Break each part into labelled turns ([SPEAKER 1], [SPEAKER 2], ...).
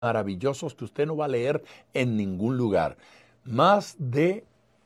[SPEAKER 1] maravillosos que usted no va a leer en ningún lugar. Más de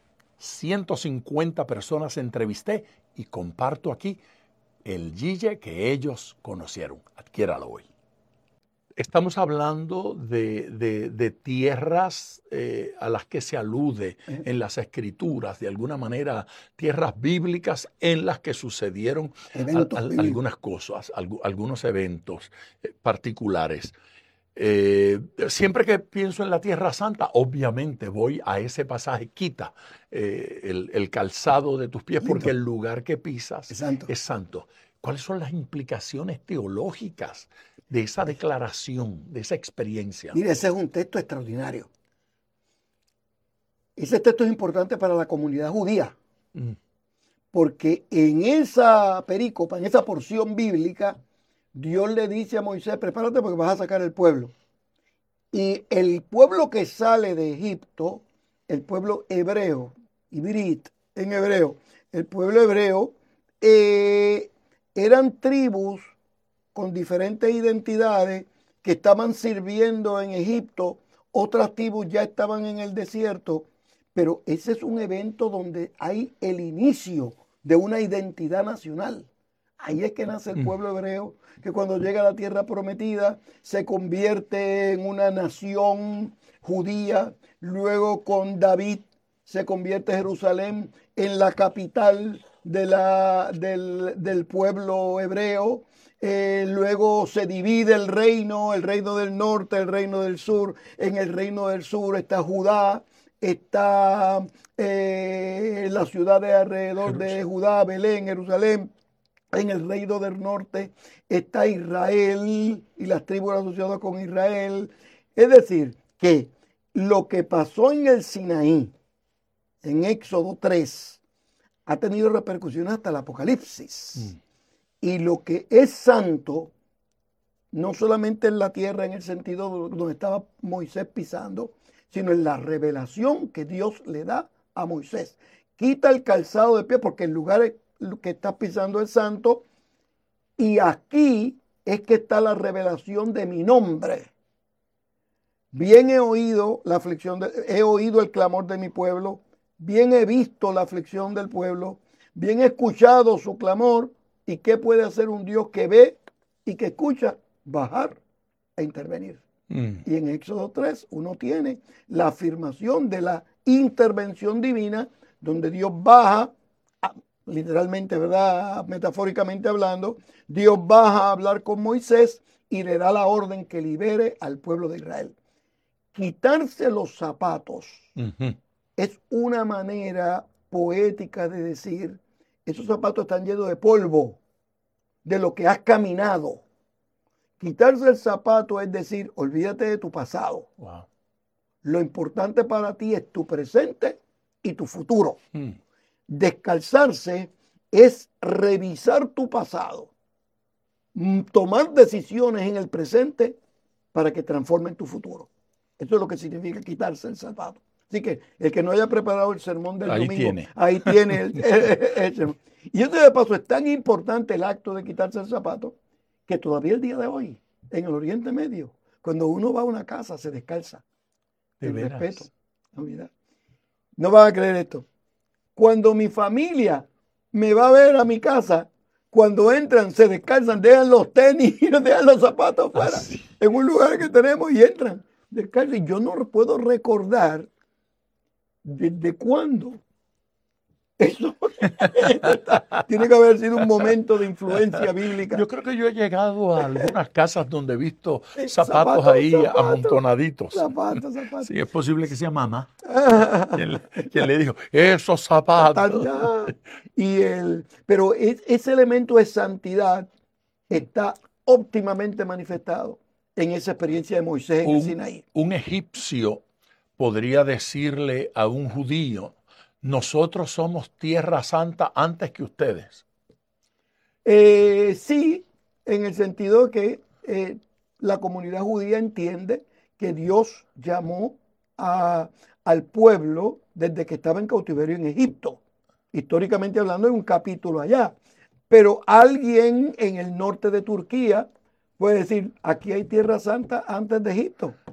[SPEAKER 1] 150 personas entrevisté y comparto aquí el Yille que ellos conocieron. Adquiéralo hoy. Estamos hablando de tierras a las que se alude en las escrituras, de alguna manera, tierras bíblicas en las que sucedieron algunas cosas, algunos eventos particulares. Siempre que pienso en la Tierra Santa, obviamente voy a ese pasaje, quita el calzado de tus pies porque el lugar que pisas es santo. ¿Cuáles son las implicaciones teológicas de esa declaración, de esa experiencia?
[SPEAKER 2] Mire, ese es un texto extraordinario. Ese texto es importante para la comunidad judía, porque en esa perícopa, en esa porción bíblica, Dios le dice a Moisés, prepárate porque vas a sacar el pueblo. Y el pueblo que sale de Egipto, el pueblo hebreo, Ibrit en hebreo, el pueblo hebreo, eran tribus con diferentes identidades que estaban sirviendo en Egipto, otras tribus ya estaban en el desierto, pero ese es un evento donde hay el inicio de una identidad nacional. Ahí es que nace el pueblo hebreo, que cuando llega a la tierra prometida se convierte en una nación judía. Luego con David se convierte Jerusalén en la capital del pueblo hebreo. Luego se divide el reino del norte, el reino del sur. En el reino del sur está Judá, está la ciudad de alrededor de Judá, Belén, Jerusalén. En el reino del norte está Israel y las tribus asociadas con Israel. Es decir, que lo que pasó en el Sinaí, en Éxodo 3, ha tenido repercusiones hasta el Apocalipsis. Y lo que es santo, no solamente en la tierra en el sentido donde estaba Moisés pisando, sino en la revelación que Dios le da a Moisés. Quita el calzado de pie porque el lugar que estás pisando es santo, y aquí es que está la revelación de mi nombre. Bien he oído la aflicción, he oído el clamor de mi pueblo, bien he visto la aflicción del pueblo, bien he escuchado su clamor. ¿Y qué puede hacer un Dios que ve y que escucha? Bajar a intervenir. Y en Éxodo 3 uno tiene la afirmación de la intervención divina, donde Dios baja, literalmente, ¿verdad? Metafóricamente hablando, Dios baja a hablar con Moisés y le da la orden que libere al pueblo de Israel. Quitarse los zapatos es una manera poética de decir, esos zapatos están llenos de polvo, de lo que has caminado. Quitarse el zapato es decir, olvídate de tu pasado.
[SPEAKER 1] Wow.
[SPEAKER 2] Lo importante para ti es tu presente y tu futuro. Descalzarse es revisar tu pasado, tomar decisiones en el presente para que transformen tu futuro. Eso es lo que significa quitarse el zapato. Así que el que no haya preparado el sermón del domingo, ahí tiene el sermón. Y eso de paso es tan importante el acto de quitarse el zapato que todavía el día de hoy, en el Oriente Medio, cuando uno va a una casa se descalza. El respeto. No van a creer esto. Cuando mi familia me va a ver a mi casa, cuando entran se descalzan, dejan los tenis y dejan los zapatos fuera, en un lugar que tenemos y entran descalzos. Y yo no puedo recordar desde cuándo. Eso tiene que haber sido un momento de influencia bíblica.
[SPEAKER 1] Yo creo que yo he llegado a algunas casas donde he visto zapatos ahí amontonaditos.
[SPEAKER 2] Zapatos.
[SPEAKER 1] Sí, es posible que sea mamá quien le dijo, esos zapatos.
[SPEAKER 2] Pero ese elemento de santidad está óptimamente manifestado en esa experiencia de Moisés en el Sinaí.
[SPEAKER 1] Un egipcio podría decirle a un judío, nosotros somos tierra santa antes que ustedes.
[SPEAKER 2] Sí, en el sentido que la comunidad judía entiende que Dios llamó al pueblo desde que estaba en cautiverio en Egipto. Históricamente hablando, hay un capítulo allá. Pero alguien en el norte de Turquía puede decir, aquí hay Tierra Santa antes de Egipto.